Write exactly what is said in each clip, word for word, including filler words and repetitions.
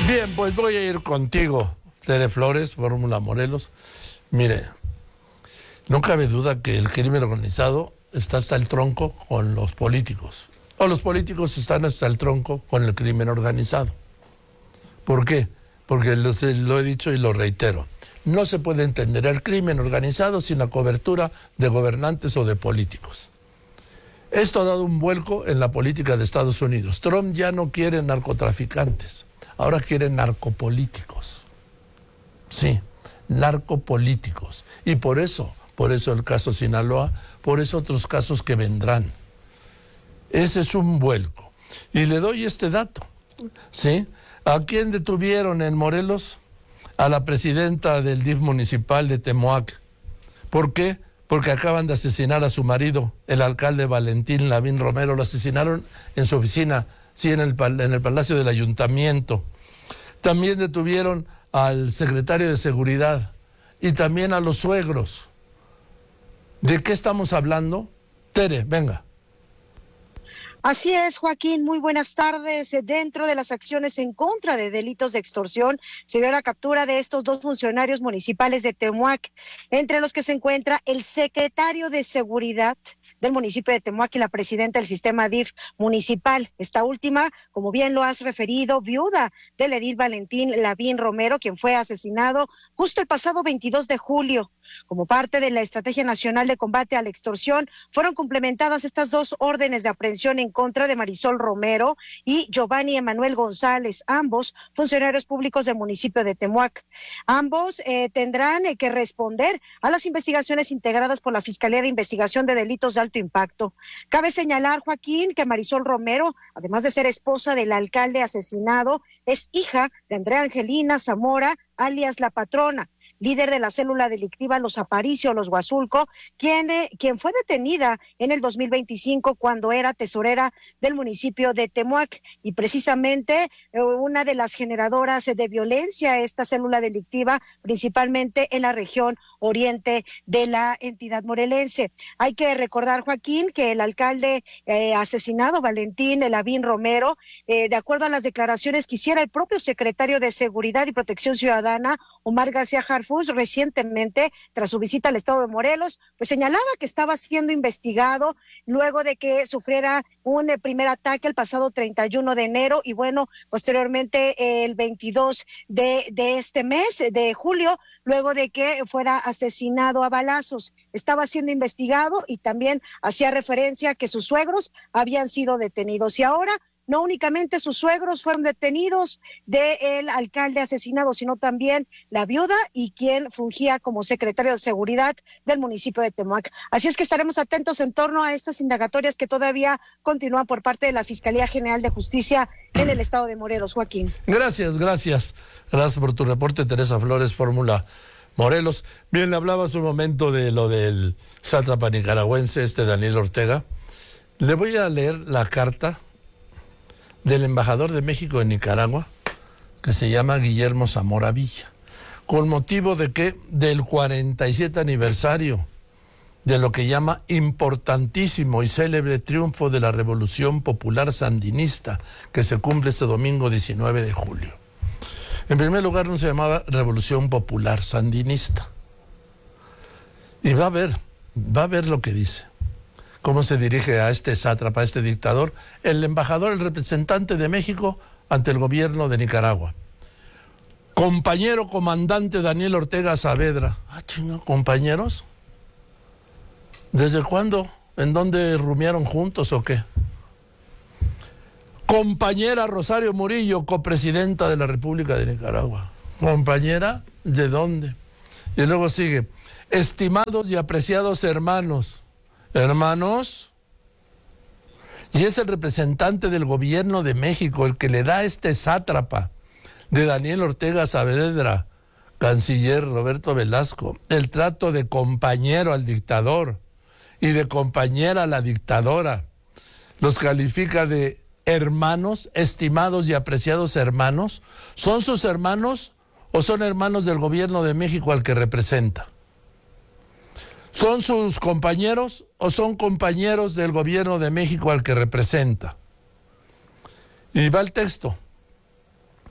Bien, pues voy a ir contigo, Tere Flores, Fórmula Morelos. Mire, no cabe duda que el crimen organizado está hasta el tronco con los políticos. O los políticos están hasta el tronco con el crimen organizado. ¿Por qué? Porque lo, lo he dicho y lo reitero. No se puede entender el crimen organizado sin la cobertura de gobernantes o de políticos. Esto ha dado un vuelco en la política de Estados Unidos. Trump ya no quiere narcotraficantes, ahora quiere narcopolíticos. Sí, narcopolíticos. Y por eso, por eso el caso Sinaloa, por eso otros casos que vendrán. Ese es un vuelco. Y le doy este dato, ¿sí? ¿A quién detuvieron en Morelos? A la presidenta del D I F municipal de Temoac. ¿Por qué? Porque acaban de asesinar a su marido, el alcalde Valentín Lavín Romero. Lo asesinaron en su oficina, sí, en el, en el Palacio del Ayuntamiento. También detuvieron al secretario de Seguridad y también a los suegros. ¿De qué estamos hablando? Tere, venga. Así es, Joaquín, muy buenas tardes. Dentro de las acciones en contra de delitos de extorsión, se dio la captura de estos dos funcionarios municipales de Temoac, entre los que se encuentra el secretario de Seguridad del municipio de Temoac y la presidenta del sistema D I F municipal. Esta última, como bien lo has referido, viuda del edil Valentín Lavín Romero, quien fue asesinado justo el pasado veintidós de julio. Como parte de la Estrategia Nacional de Combate a la Extorsión, fueron complementadas estas dos órdenes de aprehensión en contra de Marisol Romero y Giovanni Emanuel González, ambos funcionarios públicos del municipio de Temoac. Ambos eh, tendrán eh, que responder a las investigaciones integradas por la Fiscalía de Investigación de Delitos de Alto Impacto. Cabe señalar, Joaquín, que Marisol Romero, además de ser esposa del alcalde asesinado, es hija de Andrea Angelina Zamora, alias La Patrona, líder de la célula delictiva Los Aparicio, Los Huazulco, quien, eh, quien fue detenida en el dos mil veinticinco cuando era tesorera del municipio de Temoac, y precisamente eh, una de las generadoras de violencia, esta célula delictiva, principalmente en la región oriente de la entidad morelense. Hay que recordar, Joaquín, que el alcalde eh, asesinado, Valentín Lavín Romero, eh, de acuerdo a las declaraciones que hiciera el propio secretario de Seguridad y Protección Ciudadana, Omar García Harfuch, recientemente, tras su visita al estado de Morelos, pues señalaba que estaba siendo investigado luego de que sufriera un eh, primer ataque el pasado treinta y uno de enero y bueno, posteriormente eh, el veintidós de, de este mes, de julio, luego de que fuera asesinado a balazos. Estaba siendo investigado y también hacía referencia a que sus suegros habían sido detenidos. Y ahora no únicamente sus suegros fueron detenidos del alcalde asesinado, sino también la viuda y quien fungía como secretario de Seguridad del municipio de Temoac. Así es que estaremos atentos en torno a estas indagatorias que todavía continúan por parte de la Fiscalía General de Justicia en el estado de Morelos. Joaquín. Gracias, gracias. Gracias por tu reporte, Teresa Flores, Fórmula Morelos. Bien, le hablaba hace un momento de lo del sátrapa nicaragüense, este Daniel Ortega. Le voy a leer la carta del embajador de México en Nicaragua, que se llama Guillermo Zamora Villa, con motivo de que del cuarenta y siete aniversario de lo que llama importantísimo y célebre triunfo de la Revolución Popular Sandinista, que se cumple este domingo diecinueve de julio. En primer lugar, no se llamaba Revolución Popular Sandinista. Y va a ver, va a ver lo que dice. Cómo se dirige a este sátrapa, a este dictador, el embajador, el representante de México ante el gobierno de Nicaragua. Compañero comandante Daniel Ortega Saavedra. Ah, chinga, compañeros. ¿Desde cuándo? ¿En dónde rumiaron juntos o qué? Compañera Rosario Murillo, copresidenta de la República de Nicaragua. ¿Compañera? ¿De dónde? Y luego sigue. Estimados y apreciados hermanos. Hermanos, y es el representante del gobierno de México el que le da a este sátrapa de Daniel Ortega Saavedra, canciller Roberto Velasco, el trato de compañero al dictador y de compañera a la dictadora. Los califica de hermanos, estimados y apreciados hermanos. ¿Son sus hermanos o son hermanos del gobierno de México al que representa? ¿Son sus compañeros o son compañeros del gobierno de México al que representa? Y va el texto.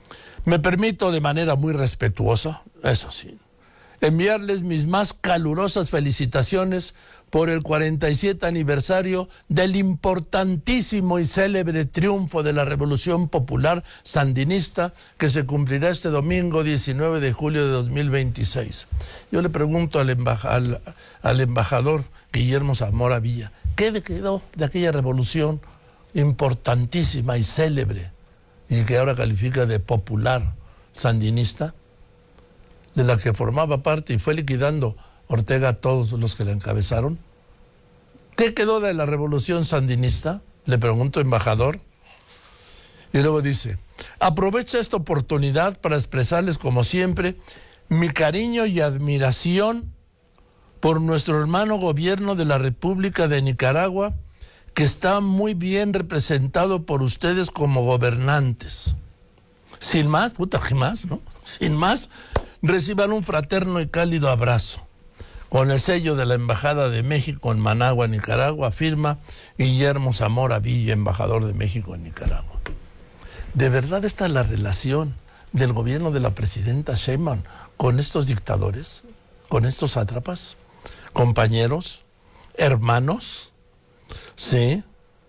Me permito de manera muy respetuosa, eso sí, enviarles mis más calurosas felicitaciones por el cuarenta y siete aniversario del importantísimo y célebre triunfo de la Revolución Popular Sandinista que se cumplirá este domingo diecinueve de julio de dos mil veintiséis. Yo le pregunto al, embaja, al, al embajador Guillermo Zamora Villa, ¿qué le quedó de aquella revolución importantísima y célebre y que ahora califica de popular sandinista, de la que formaba parte y fue liquidando Ortega a todos los que la encabezaron? ¿Qué quedó de la revolución sandinista? Le pregunto, embajador. Y luego dice, aprovecha esta oportunidad para expresarles, como siempre, mi cariño y admiración por nuestro hermano gobierno de la República de Nicaragua, que está muy bien representado por ustedes como gobernantes. Sin más, puta, ¿qué más, no? Sin más, reciban un fraterno y cálido abrazo. Con el sello de la Embajada de México en Managua, Nicaragua, firma Guillermo Zamora Villa, embajador de México en Nicaragua. ¿De verdad está la relación del gobierno de la presidenta Sheinbaum con estos dictadores, con estos sátrapas, compañeros, hermanos? Sí.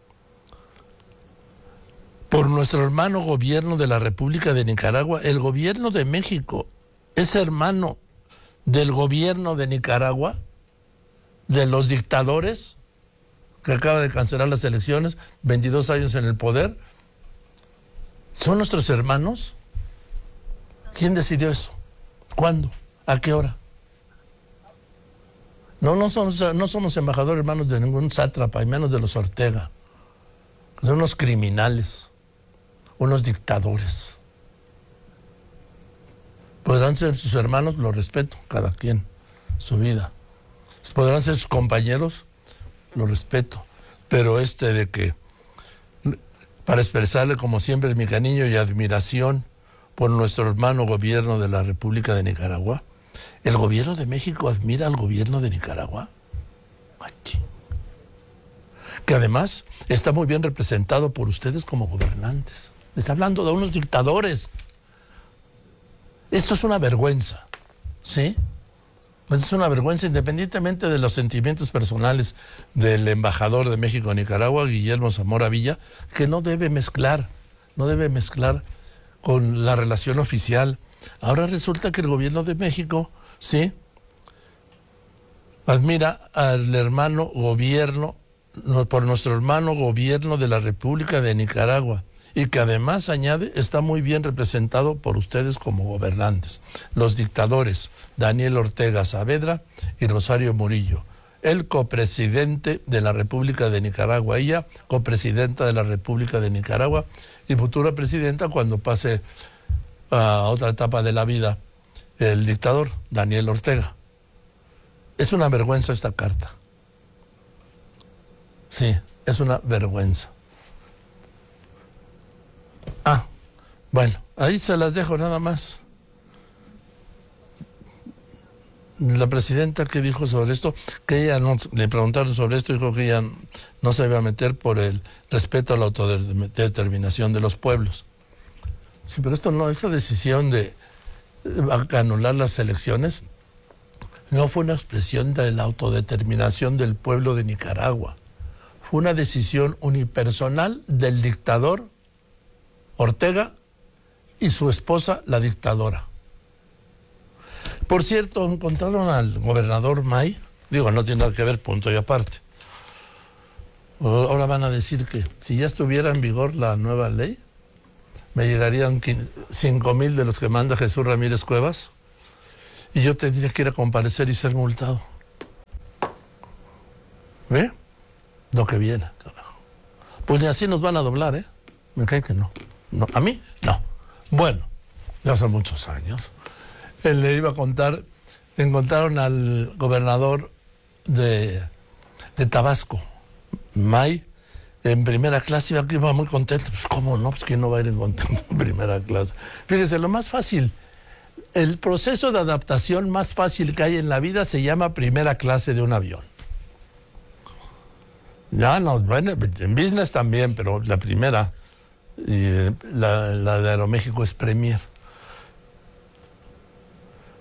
Por nuestro hermano gobierno de la República de Nicaragua, el gobierno de México es hermano del gobierno de Nicaragua, de los dictadores, que acaba de cancelar las elecciones, veintidós años en el poder. ¿Son nuestros hermanos? ¿Quién decidió eso? ¿Cuándo? ¿A qué hora? No, no somos, no somos embajadores hermanos de ningún sátrapa, y menos de los Ortega, de unos criminales, unos dictadores. Podrán ser sus hermanos, lo respeto, cada quien, su vida. Podrán ser sus compañeros, lo respeto. Pero este de que, para expresarle como siempre mi cariño y admiración por nuestro hermano gobierno de la República de Nicaragua, ¿el gobierno de México admira al gobierno de Nicaragua? Aquí. Que además está muy bien representado por ustedes como gobernantes. Está hablando de unos dictadores. Esto es una vergüenza, ¿sí? Esto es una vergüenza independientemente de los sentimientos personales del embajador de México en Nicaragua, Guillermo Zamora Villa, que no debe mezclar, no debe mezclar con la relación oficial. Ahora resulta que el gobierno de México, ¿sí?, admira al hermano gobierno, por nuestro hermano gobierno de la República de Nicaragua, y que además, añade, está muy bien representado por ustedes como gobernantes, los dictadores Daniel Ortega Saavedra y Rosario Murillo, el copresidente de la República de Nicaragua, ella copresidenta de la República de Nicaragua y futura presidenta cuando pase a otra etapa de la vida el dictador Daniel Ortega. Es una vergüenza esta carta. Sí, es una vergüenza. Ah, bueno, ahí se las dejo nada más. La presidenta que dijo sobre esto, que ella no, le preguntaron sobre esto, dijo que ella no se iba a meter por el respeto a la autodeterminación de los pueblos. Sí, pero esto no, esa decisión de anular las elecciones no fue una expresión de la autodeterminación del pueblo de Nicaragua. Fue una decisión unipersonal del dictador Ortega y su esposa, la dictadora. Por cierto, encontraron al gobernador May, digo, no tiene nada que ver, punto y aparte. Ahora van a decir que si ya estuviera en vigor la nueva ley, me llegarían cinco mil de los que manda Jesús Ramírez Cuevas y yo tendría que ir a comparecer y ser multado. ¿Ve? Lo que viene, carajo. Pues ni así nos van a doblar, ¿eh? Me cae que no. No, a mí, no. Bueno, ya son muchos años. Él le iba a contar, encontraron al gobernador de, de Tabasco, May, en primera clase, iba, iba muy contento. Pues, ¿cómo no? Pues, ¿quién no va a ir en primera clase? Fíjese, lo más fácil, el proceso de adaptación más fácil que hay en la vida se llama primera clase de un avión. Ya no, bueno, en business también, pero la primera... Y la, la de Aeroméxico es Premier.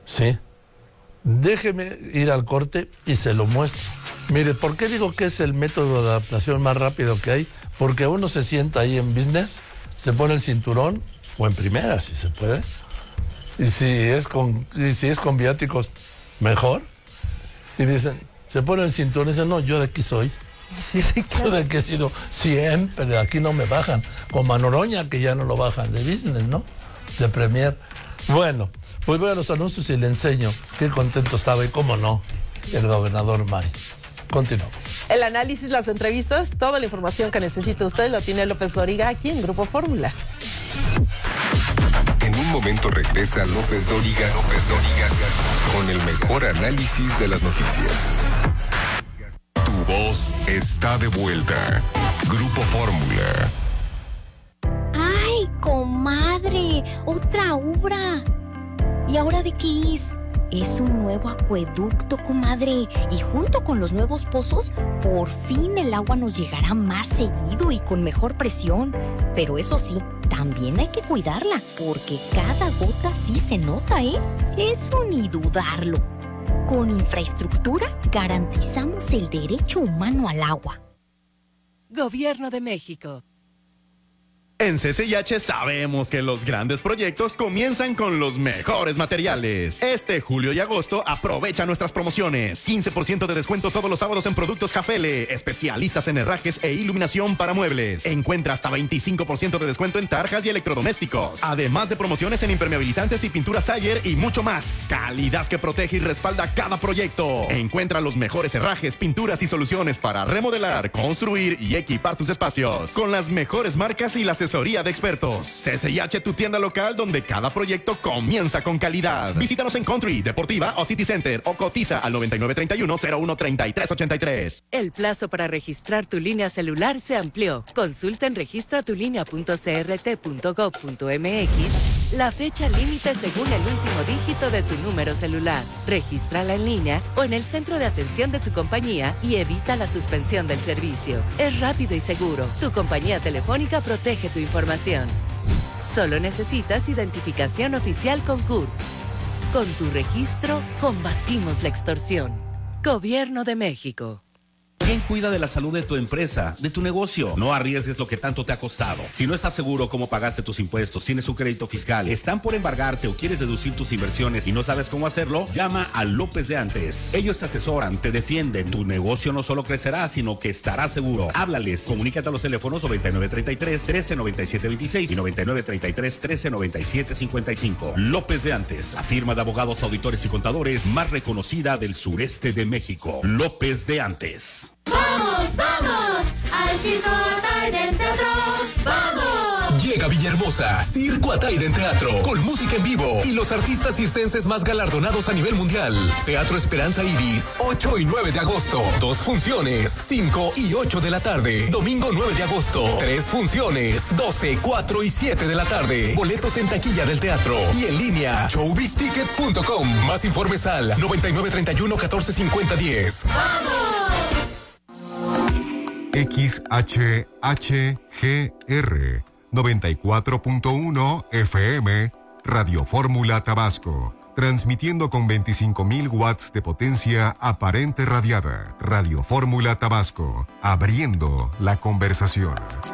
Sí. Déjeme ir al corte y se lo muestro. Mire, ¿por qué digo que es el método de adaptación más rápido que hay? Porque uno se sienta ahí en business, se pone el cinturón, o en primera, si se puede. Y si es con, y si es con viáticos, mejor. Y dicen, se pone el cinturón y dicen, no, yo de aquí soy. Sí, sí, claro. Yo de aquí he sido siempre, de aquí no me bajan. Con Manoroña, que ya no lo bajan de business, ¿no? De Premier. Bueno, pues voy a los anuncios y le enseño qué contento estaba y cómo no el gobernador May. Continuamos. El análisis, las entrevistas, toda la información que necesita usted la tiene López Dóriga aquí en Grupo Fórmula. En un momento regresa López Dóriga, López Dóriga, con el mejor análisis de las noticias. Tu voz está de vuelta. Grupo Fórmula. ¡Ay, comadre! ¡Otra obra! ¿Y ahora de qué es? Es un nuevo acueducto, comadre. Y junto con los nuevos pozos, por fin el agua nos llegará más seguido y con mejor presión. Pero eso sí, también hay que cuidarla, porque cada gota sí se nota, ¿eh? Eso ni dudarlo. Con infraestructura garantizamos el derecho humano al agua. Gobierno de México. En C C I H sabemos que los grandes proyectos comienzan con los mejores materiales. Este julio y agosto aprovecha nuestras promociones. quince por ciento de descuento todos los sábados en productos Jafele, especialistas en herrajes e iluminación para muebles. Encuentra hasta veinticinco por ciento de descuento en tarjas y electrodomésticos. Además de promociones en impermeabilizantes y pintura Sayer y mucho más. Calidad que protege y respalda cada proyecto. Encuentra los mejores herrajes, pinturas y soluciones para remodelar, construir y equipar tus espacios. Con las mejores marcas y la asesoría de expertos. C C I H, tu tienda local donde cada proyecto comienza con calidad. Visítanos en Country, Deportiva o City Center o cotiza al noventa y nueve treinta y uno cero uno treinta y tres ochenta y tres. El plazo para registrar tu línea celular se amplió. Consulta en registratulínea punto c r t punto gov punto m x la fecha límite según el último dígito de tu número celular. Regístrala en línea o en el centro de atención de tu compañía y evita la suspensión del servicio. Es rápido y seguro. Tu compañía telefónica protege tu información. Solo necesitas identificación oficial con C U R. Con tu registro, combatimos la extorsión. Gobierno de México. ¿Quién cuida de la salud de tu empresa, de tu negocio? No arriesgues lo que tanto te ha costado. Si no estás seguro cómo pagaste tus impuestos, tienes un crédito fiscal, están por embargarte o quieres deducir tus inversiones y no sabes cómo hacerlo, llama a López de Antes. Ellos te asesoran, te defienden. Tu negocio no solo crecerá, sino que estará seguro. Háblales, comunícate a los teléfonos noventa y nueve treinta y tres, trece noventa y siete veintiséis y noventa y nueve treinta y tres, trece noventa y siete cincuenta y cinco. López de Antes, la firma de abogados, auditores y contadores más reconocida del sureste de México. López de Antes. ¡Vamos, vamos! ¡Al Circo Ataide Teatro! ¡Vamos! Llega Villahermosa, Circo Ataide Teatro, con música en vivo y los artistas circenses más galardonados a nivel mundial. Teatro Esperanza Iris, ocho y nueve de agosto. Dos funciones, cinco y ocho de la tarde. Domingo nueve de agosto, tres funciones, doce, cuatro y siete de la tarde. Boletos en taquilla del teatro y en línea, showbiz ticket punto com. Más informes al noventa y nueve treinta y uno, catorce cincuenta, diez. ¡Vamos! X H H G R noventa y cuatro punto uno F M, Radio Fórmula Tabasco, transmitiendo con veinticinco mil watts de potencia aparente radiada. Radio Fórmula Tabasco, abriendo la conversación.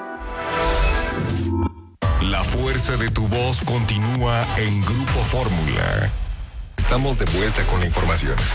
La fuerza de tu voz continúa en Grupo Fórmula. Estamos de vuelta con la información.